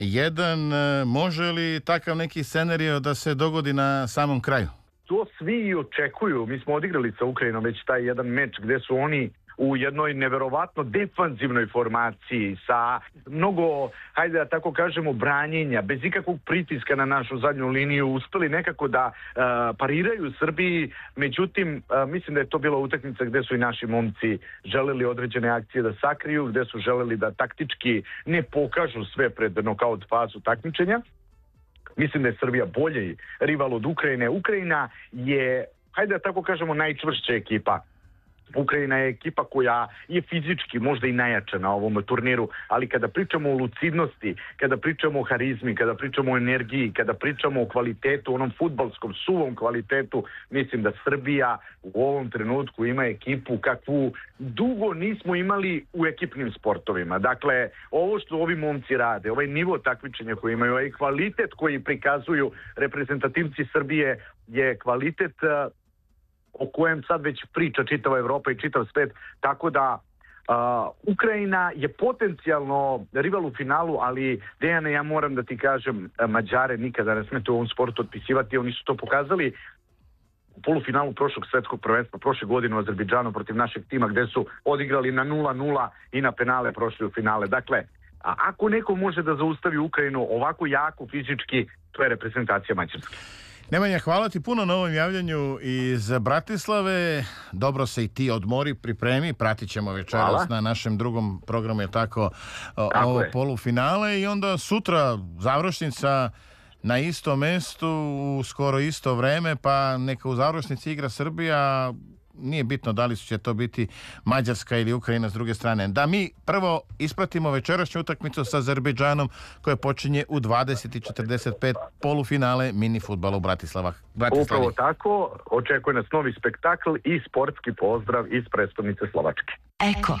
2:1. Može li takav neki scenario da se dogodi na samom kraju? To svi i očekuju. Mi smo odigrali sa Ukrajinom već taj jedan meč gde su oni u jednoj neverovatno defanzivnoj formaciji sa mnogo, hajde da tako kažemo, branjenja, bez ikakvog pritiska na našu zadnju liniju, uspeli nekako da pariraju Srbiji. Međutim, mislim da je to bila utakmica gde su i naši momci želeli određene akcije da sakriju, gde su želeli da taktički ne pokažu sve pred nokaut fazu takmičenja. Mislim da je Srbija bolji rival od Ukrajine. Ukrajina je, hajde da tako kažemo, najčvršća ekipa. Ukrajina je ekipa koja je fizički možda i najjača na ovom turniru, ali kada pričamo o lucidnosti, kada pričamo o harizmi, kada pričamo o energiji, kada pričamo o kvalitetu, onom fudbalskom suvom kvalitetu, mislim da Srbija u ovom trenutku ima ekipu kakvu dugo nismo imali u ekipnim sportovima. Dakle, ovo što ovi momci rade, ovaj nivo takmičenja koji imaju, ovaj kvalitet koji prikazuju reprezentativci Srbije je kvalitet o kojem sad već priča čitava Evropa i čitav svet, tako da Ukrajina je potencijalno rival u finalu, ali Dejane, ja moram da ti kažem, Mađare nikada ne smete u ovom sportu otpisivati, oni su to pokazali u polufinalu prošlog svetskog prvenstva prošle godine u Azerbejdžanu protiv našeg tima, gde su odigrali na 0:0 i na penale prošli u finale. Dakle, ako neko može da zaustavi Ukrajinu ovako jako fizički, to je reprezentacija Mađarske. Nemanja, hvala ti puno na ovom javljanju iz Bratislave. Dobro se i ti odmori, pripremi. Pratit ćemo večeras na našem drugom programu, je tako, ovo polufinale. I onda sutra završnica na istom mestu u skoro isto vreme, pa neka u završnici igra Srbija. Nije bitno da li će to biti Mađarska ili Ukrajina s druge strane. Da mi prvo ispratimo večerašnju utakmicu sa Azerbejdžanom koja počinje u 20:45 polufinale mini fudbala u Bratislavi. Upravo tako, očekuje nas novi spektakl i sportski pozdrav iz prestonice Slovačke. Eko.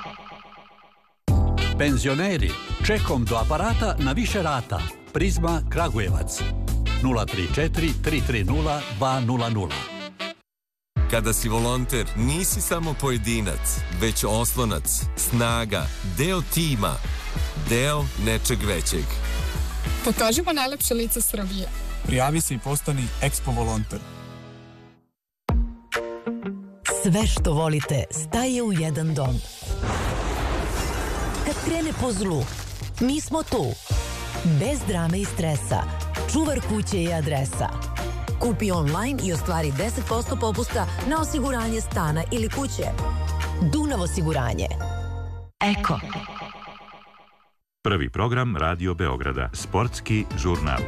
Penzioneri, čekom do aparata na više rata. Prizma Kragujevac 034 330 200. Kada si volonter, nisi samo pojedinac, već oslonac, snaga, deo tima, deo nečeg većeg. Pokažimo najlepše lice Srbije. Prijavi se i postani Expo volonter. Sve što volite staje u jedan dom. Kad krene po zlu, mi smo tu. Bez drame i stresa. Čuvar kuće i adresa. Kupi online i ostvari 10% popusta na osiguranje stana ili kuće. Dunav osiguranje. Eko. Prvi program Radio Beograda. Sportski žurnal.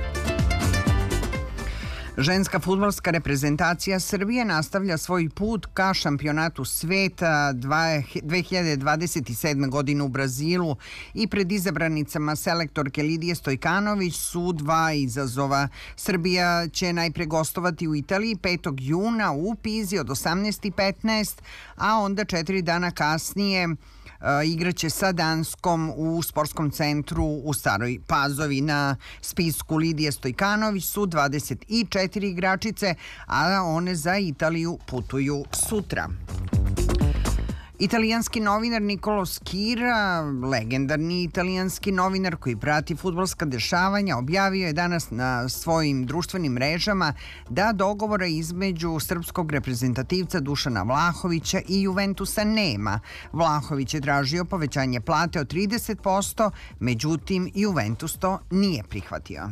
Ženska fudbalska reprezentacija Srbije nastavlja svoj put ka šampionatu sveta 2027. godine u Brazilu i pred izabranicama selektorke Lidije Stojkanović su dva izazova. Srbija će najpre gostovati u Italiji 5. juna u Pizi od 18:15, a onda 4 dana kasnije igraće sa Danskom u sportskom centru u Staroj Pazovi. Na spisku Lidije Stojkanović su 24 igračice, a one za Italiju putuju sutra. Italijanski novinar Niccolò Schira, legendarni italijanski novinar koji prati fudbalska dešavanja, objavio je danas na svojim društvenim mrežama da dogovora između srpskog reprezentativca Dušana Vlahovića i Juventusa nema. Vlahović je tražio povećanje plate od 30%, međutim Juventus to nije prihvatio.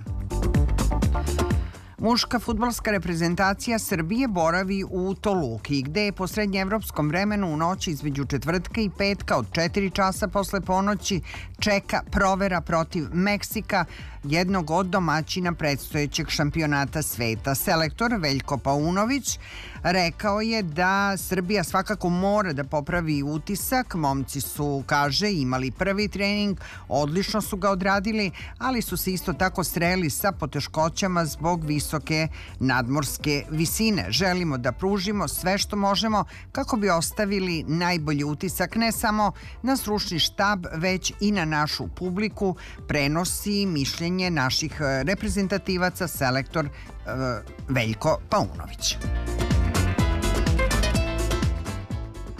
Muška fudbalska reprezentacija Srbije boravi u Toluki, gde je po srednjeevropskom vremenu u noći između četvrtka i petka od 4 časa posle ponoći čeka provera protiv Meksika, jednog od domaćina predstojećeg šampionata sveta. Selektor Veljko Paunović rekao je da Srbija svakako mora da popravi utisak. Momci su, kaže, imali prvi trening, odlično su ga odradili, ali su se isto tako sreli sa poteškoćama zbog visoke nadmorske visine. Želimo da pružimo sve što možemo kako bi ostavili najbolji utisak ne samo na stručni štab, već i na našu publiku, prenosi mišljenje naših reprezentativaca selektor Veljko Paunović.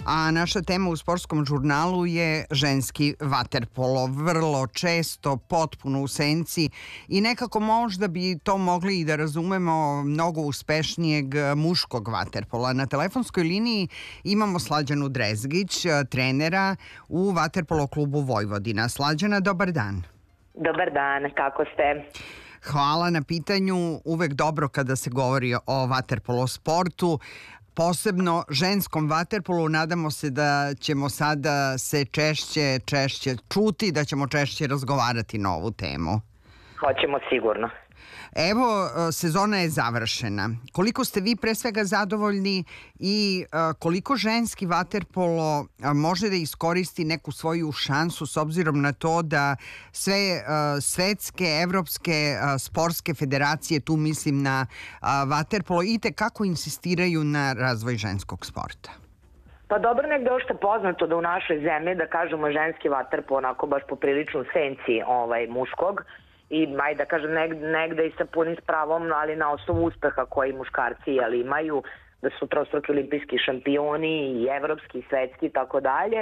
A naša tema u sportskom žurnalu je ženski vaterpolo. Vrlo često, potpuno u senci i nekako možda bi to mogli i da razumemo mnogo uspešnijeg muškog vaterpola. Na telefonskoj liniji imamo Slađanu Drezgić, trenera u Vaterpolo klubu Vojvodina. Slađana, dobar dan. Dobar dan, kako ste? Hvala na pitanju. Uvek dobro kada se govori o vaterpolo sportu, posebno ženskom vaterpolu. Nadamo se da ćemo sada se češće čuti, da ćemo češće razgovarati na ovu temu. Hoćemo sigurno. Evo, sezona je završena. Koliko ste vi pre svega zadovoljni i koliko ženski vaterpolo može da iskoristi neku svoju šansu s obzirom na to da sve svetske, evropske sportske federacije, tu mislim na vaterpolo, itekako insistiraju na razvoj ženskog sporta? Pa dobro, negde ošto je poznato da u našoj zemlji, da kažemo, ženski vaterpolo onako baš poprilično senci muškog, i da kažem negde i sa punim spravom, ali na osnovu uspeha koji muškarci imaju, da su trostruki olimpijski šampioni i evropski i svetski i tako dalje.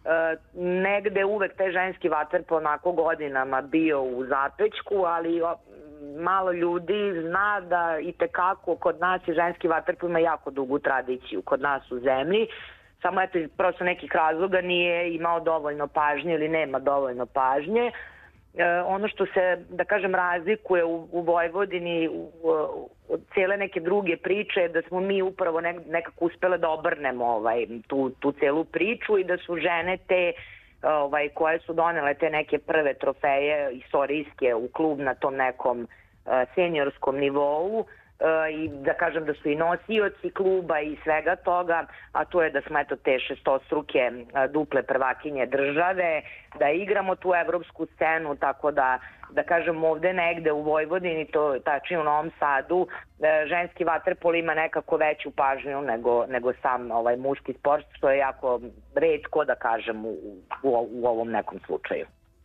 Negde uvek taj ženski vaterpolo onako godinama bio u zapećku, ali malo ljudi zna da itekako kod nas i ženski vaterpolo ima jako dugu tradiciju kod nas u zemlji. Samo eto, prosto nekih razloga nije imao dovoljno pažnje ili nema dovoljno pažnje. Ono što se, da kažem, razlikuje u Vojvodini od cijele neke druge priče je da smo mi upravo nekako uspele da obrnemo tu celu priču i da su žene te koje su donele te neke prve trofeje istorijske u klub na tom nekom seniorskom nivou, i da kažem da su i nosioci kluba i svega toga, a to je da smo eto te šestostruke duple prvakinje države, da igramo tu evropsku scenu, tako da kažem ovde negde u Vojvodini, to tačnije u Novom Sadu, ženski vaterpolo ima nekako veću pažnju nego sam muški sport, što je jako retko da kažem u ovom nekom slučaju.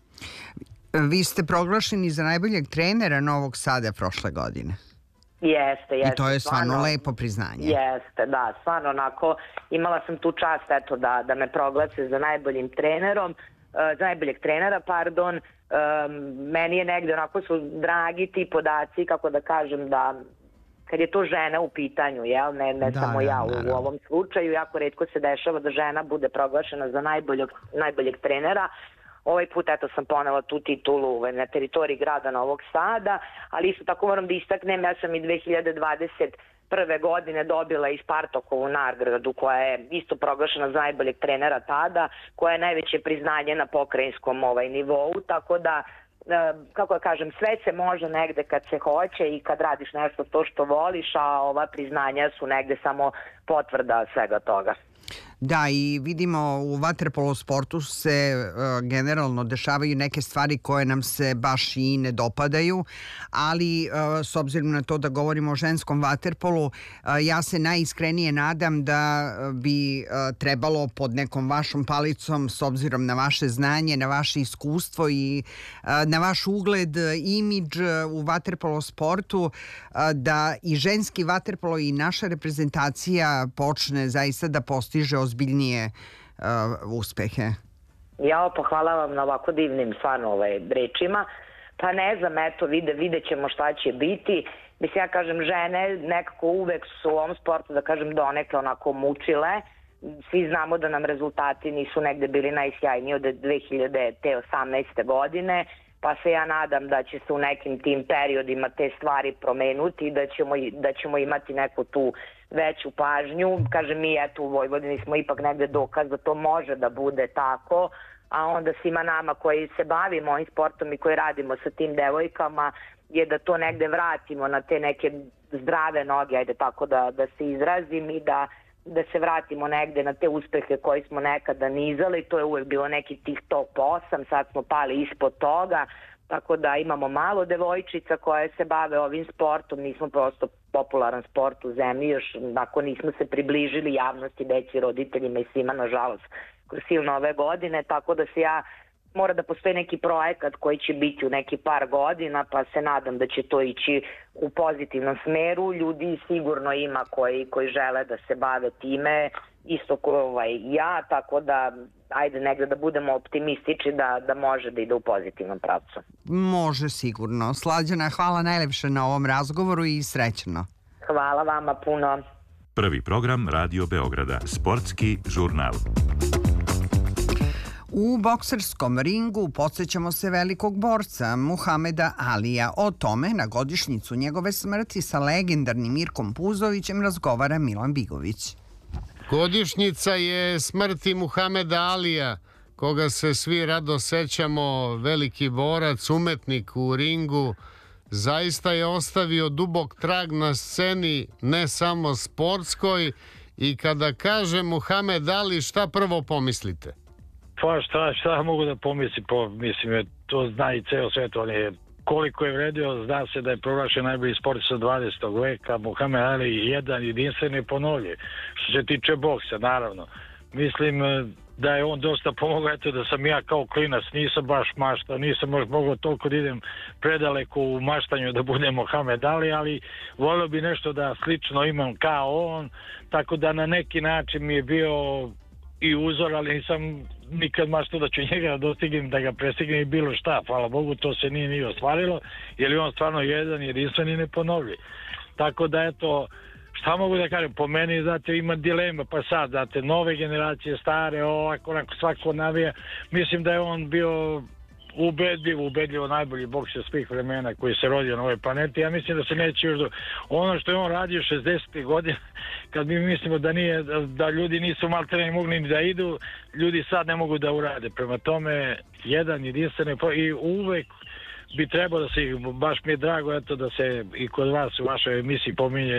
Vi ste proglašeni za najboljeg trenera Novog Sada prošle godine. Jeste. I to je stvarno lepo priznanje. Jeste, da, stvarno onako, imala sam tu čast eto da me proglase za najboljim trenerom, za najboljeg trenera, pardon. Meni je negde onako su dragi ti podaci, kako da kažem, da kad je to žena u pitanju, ne samo ja u ovom slučaju, jako retko se dešava da žena bude proglašena za najboljeg trenera. Ovaj put eto sam ponela tu titulu na teritoriji grada Novog Sada, ali isto tako moram da istaknem, ja sam i 2021. godine dobila i Spartakovu nagradu koja je isto proglašena za najboljeg trenera tada, koja je najveće priznanje na pokrajinskom nivou, tako da, kako da kažem, sve se može negde kad se hoće i kad radiš nešto to što voliš, a ova priznanja su negde samo potvrda svega toga. Da, i vidimo u vaterpolo sportu se generalno dešavaju neke stvari koje nam se baš i ne dopadaju, ali s obzirom na to da govorimo o ženskom vaterpolu, ja se najiskrenije nadam da bi trebalo pod nekom vašom palicom, s obzirom na vaše znanje, na vaše iskustvo i na vaš ugled, imidž u vaterpolo sportu, da i ženski vaterpolo i naša reprezentacija počne zaista da postiže ozbiljnije uspehe. Pa hvala vam na ovako divnim stvarno rečima. Pa ne znam, eto, vidjet ćemo šta će biti. Mislim, ja kažem, žene nekako uvek su u ovom sportu, da kažem, donekle onako mučile. Svi znamo da nam rezultati nisu negde bili najsjajniji od 2018. godine, pa se ja nadam da će se u nekim tim periodima te stvari promenuti i da ćemo imati neku tu veću pažnju. Kažem, mi eto u Vojvodini smo ipak negde dokaz da to može da bude tako, a onda svima nama koji se bavimo ovim sportom i koji radimo sa tim devojkama je da to negde vratimo na te neke zdrave noge, ajde tako da se izrazim, i da se vratimo negde na te uspehe koji smo nekada nizali. To je uvek bilo neki tih top 8, sad smo pali ispod toga, tako da imamo malo devojčica koje se bave ovim sportom, nismo prosto popularan sport u zemlji, još ako nismo se približili javnosti, deci, roditeljima i svima, nažalost, kroz silne ove godine, tako da mora da postoji neki projekat koji će biti u neki par godina, pa se nadam da će to ići u pozitivnom smeru. Ljudi sigurno ima koji žele da se bave time, isto ja, tako da ajde negde da budemo optimistični da može da ide u pozitivnom pravcu. Može sigurno. Slađana, hvala najlepše na ovom razgovoru i srećno. Hvala vama puno. Prvi program Radio Beograda, sportski žurnal. U bokserskom ringu podsjećamo se velikog borca Muhameda Alija. O tome na godišnjicu njegove smrti sa legendarnim Mirkom Puzovićem razgovara Milan Bigović. Godišnjica je smrti Muhameda Alija, koga se svi rado sećamo, veliki borac, umetnik u ringu. Zaista je ostavio dubok trag na sceni, ne samo sportskoj. I kada kaže Muhamed Ali, šta prvo pomislite? Pa šta mogu da pomislim? Mislim, to zna i ceo svet. On je, koliko je vredio, zna se da je proglašen najbolji sportista 20. veka. Muhamed Ali je jedan jedinstveni ponovlje. Što se tiče boksa, naravno. Mislim da je on dosta pomogao, eto da sam ja kao klinac, nisam baš maštao, nisam možda mogao toliko da idem predaleko u maštanju da budem Muhamed Ali, ali volio bi nešto da slično imam kao on, tako da na neki način mi je bio i uzor, ali nisam nikad maštao da ću njega dostignem, da ga prestignem i bilo šta. Hvala Bogu, to se nije ostvarilo, jer je on stvarno jedan, jedinstven i neponovljiv. Tako da, eto, šta mogu da kažem, po meni, znate, ima dilema, pa sad, znate, nove generacije, stare, ovako, svako navija. Mislim da je on bio ubedljivo najbolji bokser svih vremena koji se rodio na ovoj planeti. Ja mislim da se neće još ono što je on radio 60. godina, kad mi mislimo da ljudi nisu maltene mogli ni da idu, ljudi sad ne mogu da urade. Prema tome, jedan jedinstveni i uvek bi trebao da se, baš mi je drago eto da se i kod vas u vašoj emisiji pominje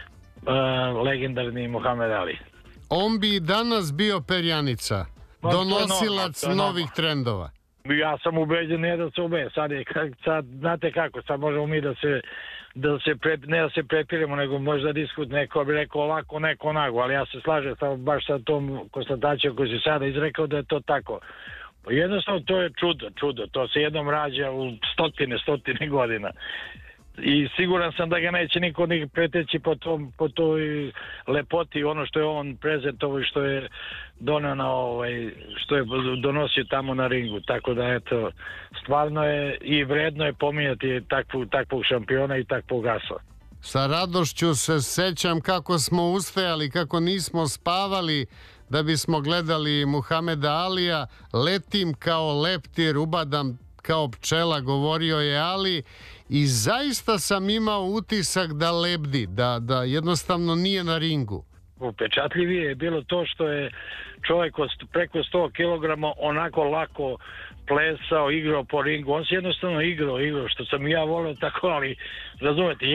legendarni Muhamed Ali. On bi danas bio perjanica, donosilac novih trendova. Ja sam ubeđen da se ube. Sad znate kako, sad možemo mi ne da se prepiremo, nego možda diskut, neko bi rekao ovako, neko onako, ali ja se slažem baš sa tom konstatacijom koju si sada izrekao da je to tako. Jednostavno to je čudo, to se jednom rađa u stotine godina. I siguran sam da ga neće niko ni preteći po toj lepoti, ono što je on prezentovao i što je donao što je donosio tamo na ringu. Tako da eto, stvarno je i vredno je pominjati takvog šampiona i takvog asa. Sa radošću se sećam kako smo ustajali, kako nismo spavali da bismo gledali Muhameda Alija. Letim kao leptir, ubadam kao pčela, govorio je Ali, i zaista sam imao utisak da lebdi, da jednostavno nije na ringu. Upečatljivije je bilo to što je čovjek preko 100 kg onako lako plesao, igrao po ringu. On se jednostavno igrao, što sam ja volio tako, ali razumete,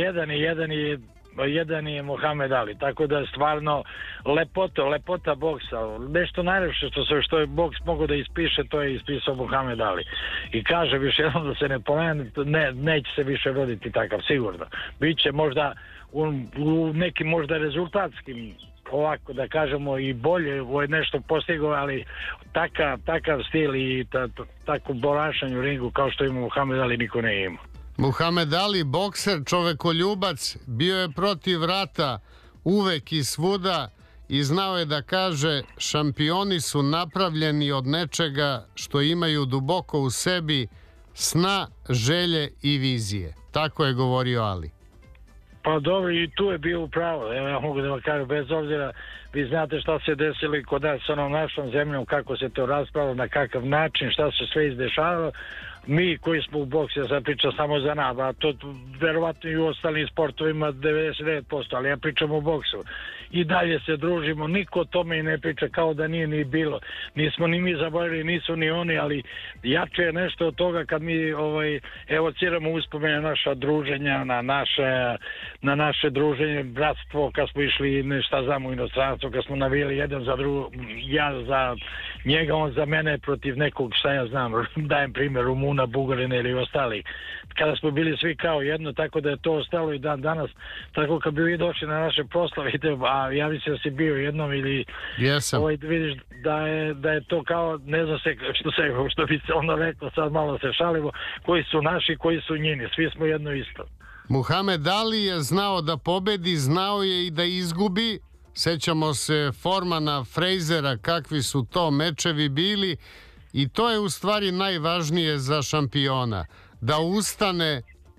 jedan je Muhamed Ali, tako da je stvarno lepota boksa. Nešto najlepše što je boks mogao da ispiše, to je ispisao Muhamed Ali. I kažem još jednom da se ne pomeni, neće se više roditi takav, sigurno. Biće možda u nekim možda rezultatskim, ovako da kažemo, i bolje nešto postigao, ali takav stil i tako ponašanje u ringu kao što ima Muhamed Ali niko ne ima. Muhamed Ali, bokser, čovekoljubac, bio je protiv rata uvek i svuda i znao je da kaže: šampioni su napravljeni od nečega što imaju duboko u sebi, sna, želje i vizije. Tako je govorio Ali. Pa dobro, i tu je bio upravo. Evo, ja mogu da vam kažem, bez obzira, vi znate šta se desilo i kod nas s onom našom zemljom, kako se to raspravilo, na kakav način, šta se sve izdešavalo. Mi koji smo u boksu, ja sam pričao samo za nas, a to verovatno i u ostalim sportovima 99%, ali ja pričam o boksu. I dalje se družimo, niko o tome i ne priča kao da nije ni bilo. Nismo ni mi zaboravili, nisu ni oni, ali jače je nešto od toga kad mi evociramo uspomene naša druženja, na naše druženje, bratstvo, kad smo išli nešto znamo u inostranstvo, kad smo navijali jedan za drugo, ja za njega, on za mene protiv nekog, šta ja znam, dajem primjer Rumuna, Bugarina ili ostalih. Kada smo bili svi kao jedno, tako da je to ostalo i dan danas. Tako kad bi vi došli na naše proslave, a ja mislim da si bio jednom ili vidiš da je to kao, ne znam se što bi se ono reklo, sad malo se šalimo, koji su naši, koji su njini, svi smo jedno isto. Muhamed Ali je znao da pobedi, znao je i da izgubi, sećamo se Formana, Frejzera, kakvi su to mečevi bili i to je u stvari najvažnije za šampiona. Da ustane